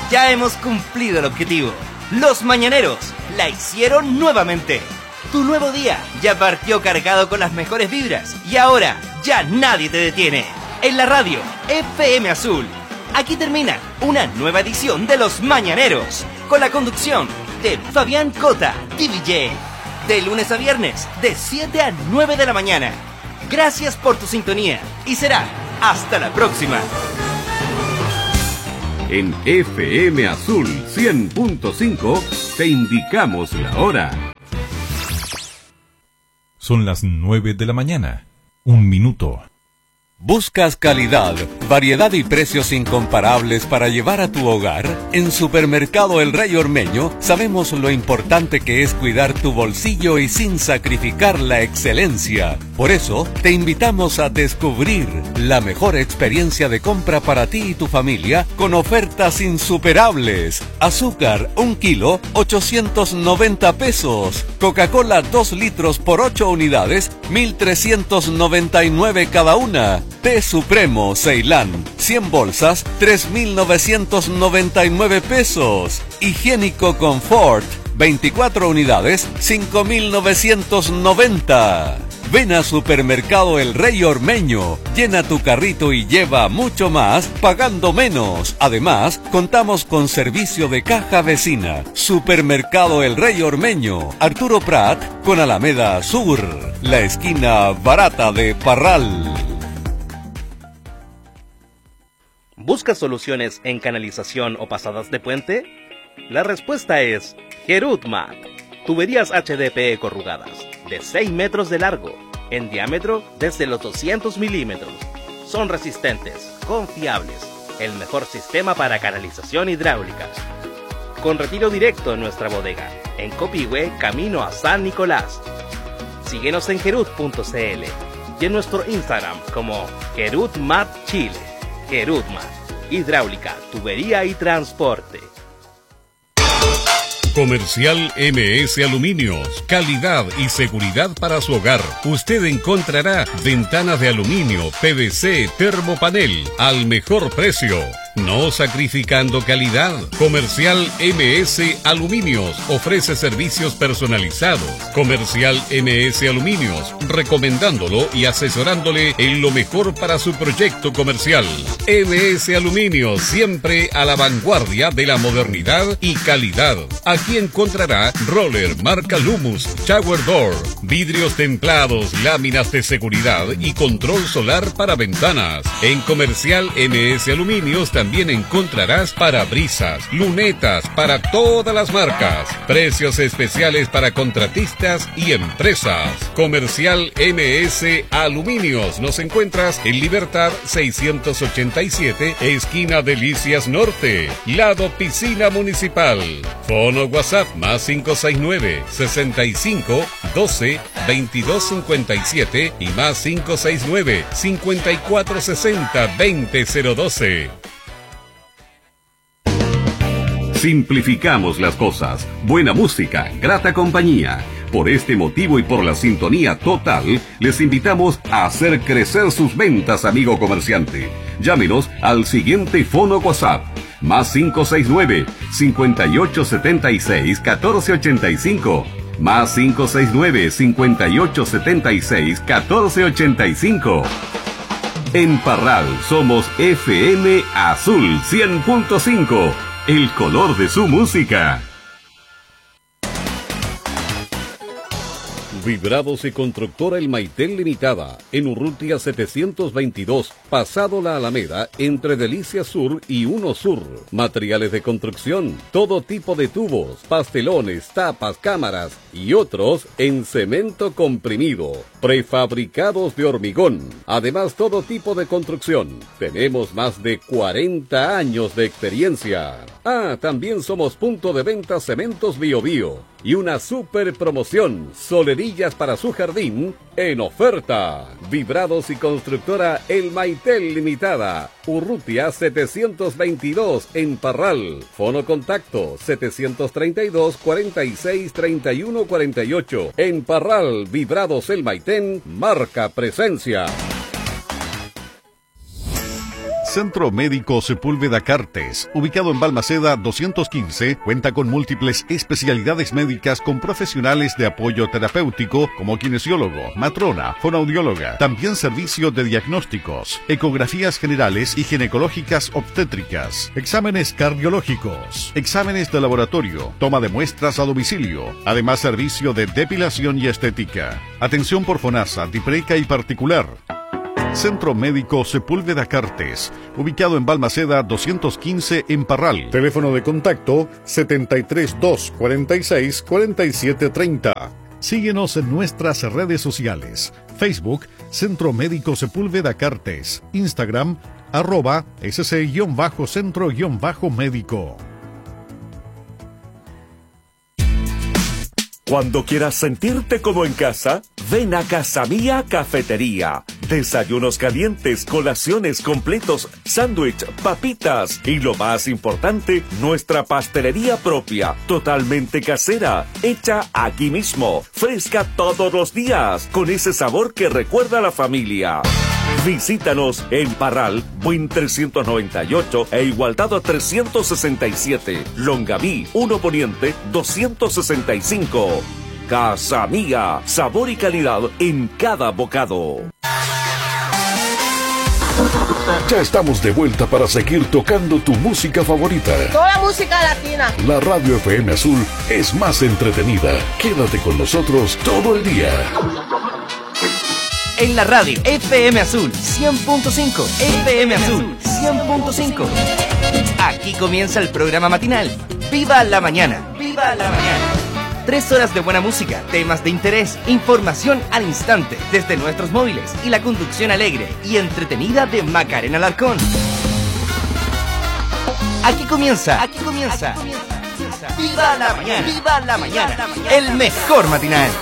Ya hemos cumplido el objetivo. Los mañaneros la hicieron nuevamente. Tu nuevo día ya partió cargado con las mejores vibras y ahora ya nadie te detiene. En la radio FM Azul. Aquí termina una nueva edición de Los Mañaneros con la conducción de Fabián Cota, DJ. De lunes a viernes, de 7 a 9 de la mañana. Gracias por tu sintonía y será hasta la próxima. En FM Azul 100.5 te indicamos la hora. Son las 9 de la mañana. 1 minuto. ¿Buscas calidad, variedad y precios incomparables para llevar a tu hogar? En Supermercado El Rey Ormeño sabemos lo importante que es cuidar tu bolsillo y sin sacrificar la excelencia. Por eso, te invitamos a descubrir la mejor experiencia de compra para ti y tu familia con ofertas insuperables. Azúcar, 1 kilo, 890 pesos. Coca-Cola, 2 litros por 8 unidades, 1.399 cada una. Té Supremo Ceilán, 100 bolsas, 3.999 pesos. Higiénico Confort, 24 unidades, 5.990. Ven a Supermercado El Rey Ormeño, llena tu carrito y lleva mucho más pagando menos. Además, contamos con servicio de caja vecina. Supermercado El Rey Ormeño, Arturo Prat con Alameda Sur, la esquina barata de Parral. ¿Buscas soluciones en canalización o pasadas de puente? La respuesta es Gerutmat. Tuberías HDPE corrugadas, de 6 metros de largo, en diámetro desde los 200 milímetros. Son resistentes, confiables, el mejor sistema para canalización hidráulica. Con retiro directo en nuestra bodega, en Copihue, camino a San Nicolás. Síguenos en gerut.cl y en nuestro Instagram como Gerutmat Chile. Gerutmat, hidráulica, tubería y transporte. Comercial MS Aluminios, calidad y seguridad para su hogar. Usted encontrará ventanas de aluminio, PVC, termopanel al mejor precio. No sacrificando calidad. Comercial MS Aluminios ofrece servicios personalizados. Comercial MS Aluminios, recomendándolo y asesorándole en lo mejor para su proyecto comercial. MS Aluminios, siempre a la vanguardia de la modernidad y calidad. Aquí encontrará roller marca Lumus, shower door, vidrios templados, láminas de seguridad y control solar para ventanas. En Comercial MS Aluminios también encontrarás parabrisas, lunetas para todas las marcas. Precios especiales para contratistas y empresas. Comercial MS Aluminios. Nos encuentras en Libertad 687, esquina Delicias Norte, lado Piscina Municipal. Fono WhatsApp más 569 65 12 22 57 y más 569 54 60 20 012. Simplificamos las cosas. Buena música, grata compañía. Por este motivo y por la sintonía total, les invitamos a hacer crecer sus ventas, amigo comerciante. Llámenos al siguiente fono WhatsApp. Más 569 5876 1485. Más 569 5876 1485. En Parral somos FM Azul 100.5. El color de su música. Vibrados y Constructora El Maitel Limitada, en Urrutia 722, pasado la Alameda, entre Delicias Sur y Uno Sur. Materiales de construcción, todo tipo de tubos, pastelones, tapas, cámaras y otros en cemento comprimido. Prefabricados de hormigón. Además, todo tipo de construcción. Tenemos más de 40 años de experiencia. También somos punto de venta Cementos Bio Bio. Y una super promoción, solerillas para su jardín en oferta. Vibrados y Constructora El Maitel Limitada, Urrutia 722 en Parral. Fono contacto 732 46 31 48. En Parral, Vibrados El Maitel marca presencia. Centro Médico Sepúlveda Cartes, ubicado en Balmaceda 215, cuenta con múltiples especialidades médicas con profesionales de apoyo terapéutico como kinesiólogo, matrona, fonoaudióloga, también servicio de diagnósticos, ecografías generales y ginecológicas obstétricas, exámenes cardiológicos, exámenes de laboratorio, toma de muestras a domicilio, además servicio de depilación y estética, atención por FONASA, DIPRECA y particular. Centro Médico Sepúlveda Cartes, ubicado en Balmaceda 215 en Parral. Teléfono de contacto 732 46 47 30. Síguenos en nuestras redes sociales. Facebook, Centro Médico Sepúlveda Cartes. Instagram, @sc-centro-médico. Cuando quieras sentirte como en casa, ven a Casa Mía Cafetería. Desayunos calientes, colaciones completos, sándwich, papitas y lo más importante, nuestra pastelería propia, totalmente casera, hecha aquí mismo, fresca todos los días, con ese sabor que recuerda a la familia. Visítanos en Parral, Buin 398 e Igualdad 367, Longaví 1 Poniente 265. Casa Mía, sabor y calidad en cada bocado. Ya estamos de vuelta para seguir tocando tu música favorita. Toda música latina. La Radio FM Azul es más entretenida. Quédate con nosotros todo el día. En la radio FM Azul 100.5, FM Azul 100.5. Aquí comienza el programa matinal. ¡Viva la mañana! ¡Viva la mañana! 3 horas de buena música, temas de interés, información al instante desde nuestros móviles y la conducción alegre y entretenida de Macarena Alarcón. Aquí comienza. ¡Viva la mañana! ¡Viva la mañana! El mejor matinal.